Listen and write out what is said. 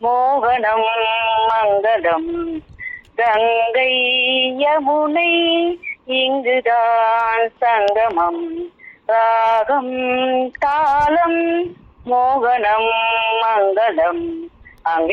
மோகனம் மங்களம் கங்கை யமுனை இங்குதான் சங்கமம் ராகம் தாளம் மோகனம் மங்களம் அங்கே